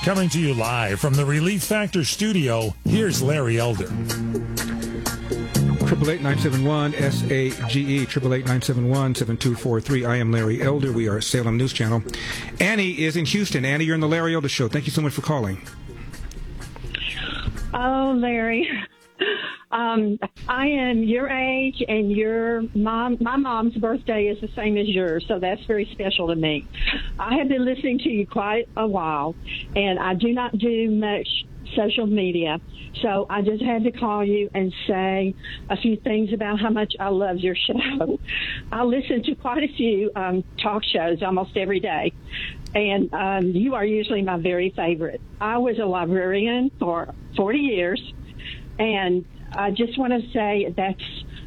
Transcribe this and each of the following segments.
Coming to you live from the Relief Factor studio, here's Larry Elder. 888-971-SAGE, 888-971-7243. I am Larry Elder. We are Salem News Channel. Annie is in Houston. Annie, you're on the Larry Elder Show. Thank you so much for calling. Oh, Larry. I am your age, and my mom's birthday is the same as yours, so that's very special to me. I have been listening to you quite a while, and I do not do much social media, so I just had to call you and say a few things about how much I love your show. I listen to quite a few talk shows almost every day, and you are usually my very favorite. I was a librarian for 40 years, and I just want to say that's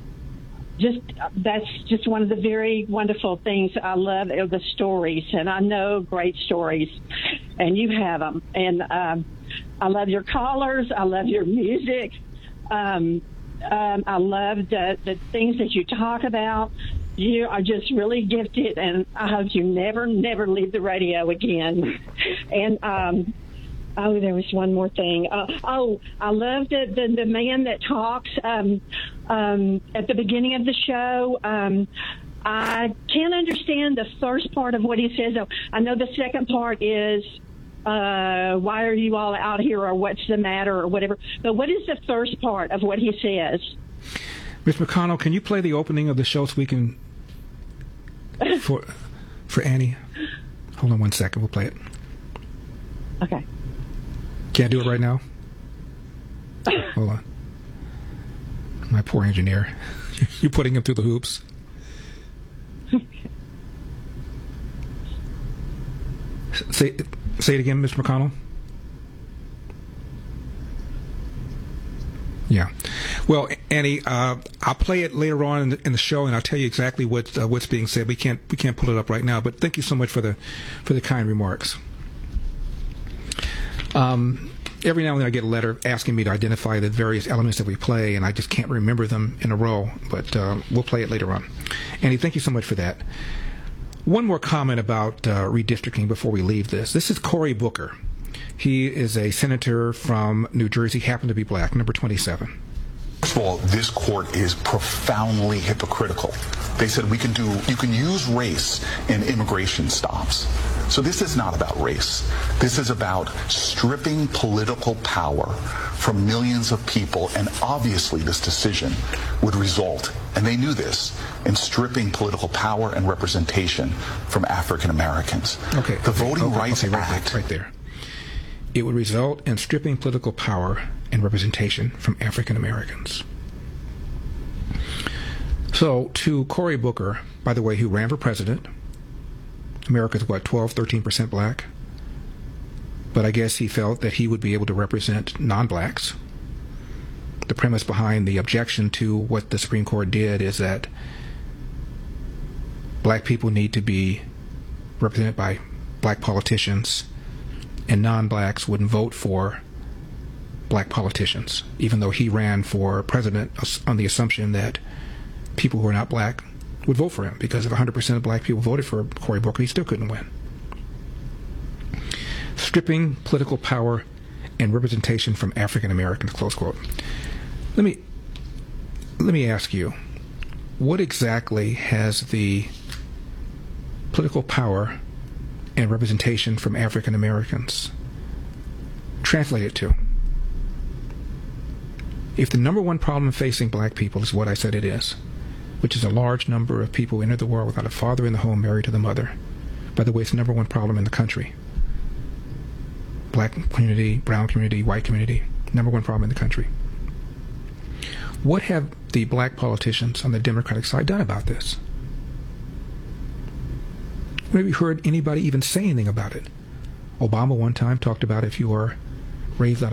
just one of the very wonderful things I love are the stories, and I know great stories, and you have them. And I love your callers. I love your music. I love the things that you talk about. You are just really gifted, and I hope you never leave the radio again. And oh, there was one more thing. I love the man that talks at the beginning of the show. I can't understand the first part of what he says. I know the second part is, why are you all out here, or what's the matter, or whatever. But what is the first part of what he says? Ms. McConnell, can you play the opening of the show so we can, for Annie? Hold on one second. We'll play it. Okay. Can't do it right now? Hold on. My poor engineer. You're putting him through the hoops. Say it again, Mr. McConnell. Yeah. Well, Annie, I'll play it later on in the show, and I'll tell you exactly what's being said. We can't pull it up right now, but thank you so much for the kind remarks. Every now and then I get a letter asking me to identify the various elements that we play, and I just can't remember them in a row, but we'll play it later on. Annie, thank you so much for that. One more comment about redistricting before we leave this. This is Cory Booker. He is a senator from New Jersey, happened to be black, number 27. First of all, this court is profoundly hypocritical. They said you can use race in immigration stops. So this is not about race. This is about stripping political power from millions of people, and obviously this decision would result, and they knew this, in stripping political power and representation from African Americans. The Voting Rights Act. Right there. It would result in stripping political power and representation from African Americans. So, to Cory Booker, by the way, who ran for president, America's, 13% black? But I guess he felt that he would be able to represent non-blacks. The premise behind the objection to what the Supreme Court did is that black people need to be represented by black politicians, and non-blacks wouldn't vote for black politicians, even though he ran for president on the assumption that people who are not black would vote for him, because if 100% of black people voted for Cory Booker, he still couldn't win. Stripping political power and representation from African Americans, close quote. Let me ask you, what exactly has the political power and representation from African Americans translated to? If the number one problem facing black people is what I said it is, which is a large number of people who enter the world without a father in the home married to the mother. By the way, it's the number one problem in the country. Black community, brown community, white community, number one problem in the country. What have the black politicians on the Democratic side done about this? Have you heard anybody even say anything about it? Obama one time talked about if you are raised out